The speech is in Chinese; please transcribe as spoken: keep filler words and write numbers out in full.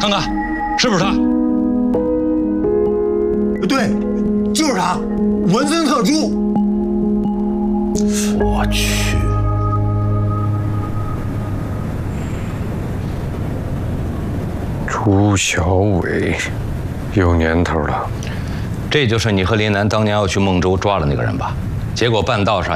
看看，是不是他？ 对，就是他，文森特朱。 我去， 朱小伟，有年头了。 这就是你和林楠当年要去孟州抓的那个人吧？结果半道上